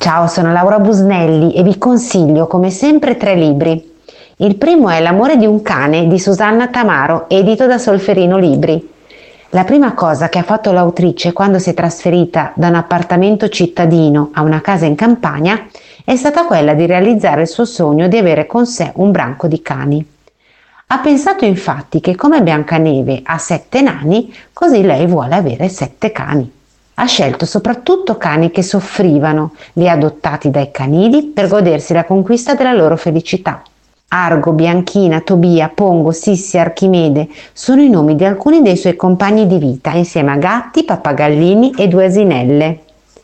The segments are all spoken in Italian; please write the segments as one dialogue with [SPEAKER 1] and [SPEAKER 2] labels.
[SPEAKER 1] Ciao, sono Laura Busnelli e vi consiglio come sempre 3 libri. Il primo è L'amore di un cane di Susanna Tamaro, edito da Solferino Libri. La prima cosa che ha fatto l'autrice quando si è trasferita da un appartamento cittadino a una casa in campagna è stata quella di realizzare il suo sogno di avere con sé un branco di cani. Ha pensato infatti che come Biancaneve ha 7 nani, così lei vuole avere 7 cani. Ha scelto soprattutto cani che soffrivano, li ha adottati dai canili per godersi la conquista della loro felicità. Argo, Bianchina, Tobia, Pongo, Sissi, Archimede sono i nomi di alcuni dei suoi compagni di vita, insieme a gatti, pappagallini e 2 asinelle.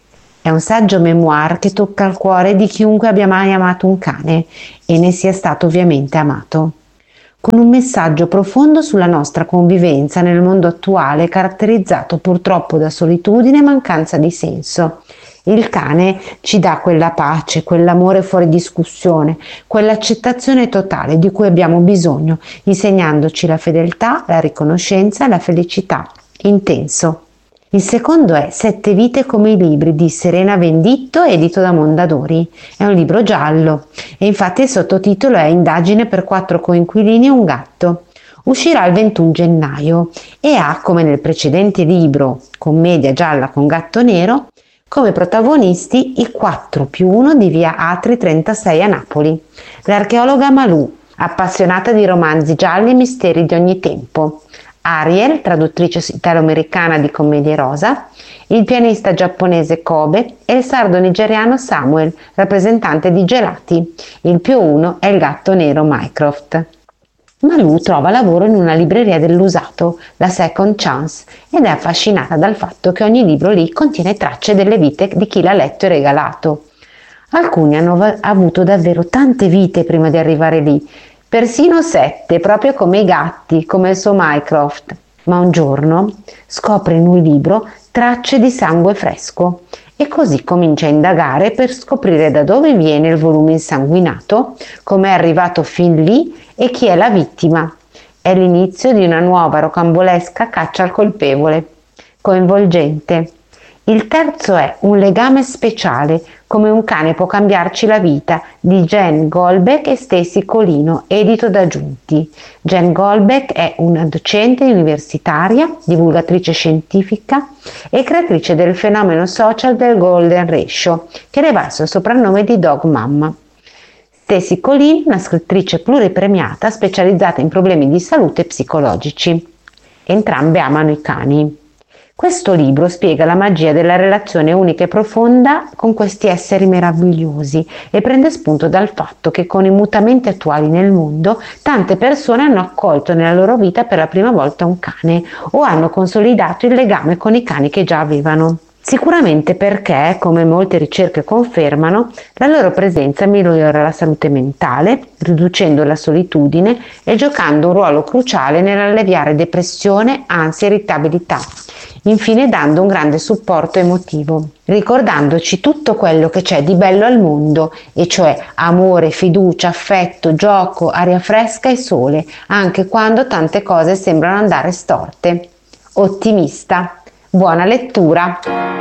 [SPEAKER 1] È un saggio memoir che tocca il cuore di chiunque abbia mai amato un cane e ne sia stato ovviamente amato, con un messaggio profondo sulla nostra convivenza nel mondo attuale caratterizzato purtroppo da solitudine e mancanza di senso. Il cane ci dà quella pace, quell'amore fuori discussione, quell'accettazione totale di cui abbiamo bisogno, insegnandoci la fedeltà, la riconoscenza e la felicità. Intenso. Il secondo è 7 vite come i libri di Serena Venditto, edito da Mondadori. È un libro giallo e infatti il sottotitolo è Indagine per 4 coinquilini e un gatto. Uscirà il 21 gennaio e ha, come nel precedente libro, commedia gialla con gatto nero, come protagonisti i 4+1 di via Atri 36 a Napoli. L'archeologa Malou, appassionata di romanzi gialli e misteri di ogni tempo. Ariel, traduttrice italo-americana di commedie rosa, il pianista giapponese Kobe e il sardo nigeriano Samuel, rappresentante di Gelati. Il +1 è il gatto nero Mycroft. Malou trova lavoro in una libreria dell'usato, la Second Chance, ed è affascinata dal fatto che ogni libro lì contiene tracce delle vite di chi l'ha letto e regalato. Alcuni hanno avuto davvero tante vite prima di arrivare lì, persino 7, proprio come i gatti, come il suo Mycroft. Ma un giorno scopre in un libro tracce di sangue fresco e così comincia a indagare per scoprire da dove viene il volume insanguinato, come è arrivato fin lì e chi è la vittima. È l'inizio di una nuova rocambolesca caccia al colpevole. Coinvolgente. Il terzo è Un legame speciale, come un cane può cambiarci la vita, di Jen Goldbeck e Stacy Colino, edito da Giunti. Jen Goldbeck è una docente universitaria, divulgatrice scientifica e creatrice del fenomeno social del Golden Ratio, che le valse il soprannome di Dog Mamma. Stacy Colino, una scrittrice pluripremiata specializzata in problemi di salute psicologici. Entrambe amano i cani. Questo libro spiega la magia della relazione unica e profonda con questi esseri meravigliosi e prende spunto dal fatto che con i mutamenti attuali nel mondo tante persone hanno accolto nella loro vita per la prima volta un cane o hanno consolidato il legame con i cani che già avevano. Sicuramente perché, come molte ricerche confermano, la loro presenza migliora la salute mentale, riducendo la solitudine e giocando un ruolo cruciale nell'alleviare depressione, ansia e irritabilità. Infine dando un grande supporto emotivo, ricordandoci tutto quello che c'è di bello al mondo, e cioè amore, fiducia, affetto, gioco, aria fresca e sole, anche quando tante cose sembrano andare storte. Ottimista. Buona lettura!